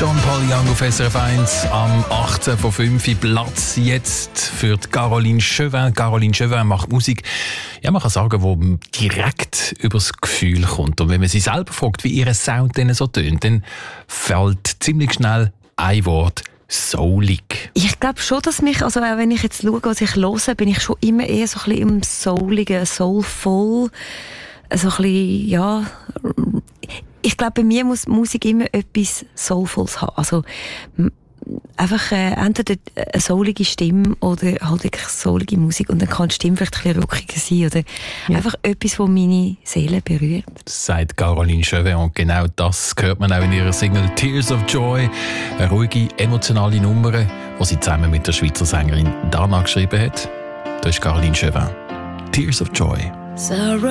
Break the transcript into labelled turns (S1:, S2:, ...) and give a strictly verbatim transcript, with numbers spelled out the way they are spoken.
S1: John Paul Young auf S R F eins am achtzehn vor fünf Platz jetzt für die Caroline Chauvin. Caroline Chauvin macht Musik, ja, man kann sagen, die direkt übers Gefühl kommt. Und wenn man sie selber fragt, wie ihr Sound denn so tönt, dann fällt ziemlich schnell ein Wort: soulig.
S2: Ich glaube schon, dass mich, also auch wenn ich jetzt schaue, was ich höre, bin ich schon immer eher so ein bisschen im Souligen, soulful, so ein bisschen, ja. Ich glaube, bei mir muss Musik immer etwas Soulfuls haben. Also einfach äh, entweder eine soulige Stimme oder halt wirklich soulige Musik, und dann kann die Stimme vielleicht ein bisschen rockiger sein oder ja. Einfach etwas, das meine Seele berührt.
S1: Das sagt Caroline Chauvin, und genau das hört man auch in ihrer Single Tears of Joy. Eine ruhige, emotionale Nummer, die sie zusammen mit der Schweizer Sängerin Dana geschrieben hat. Das ist Caroline Chauvin. Tears of Joy.
S2: Sorrow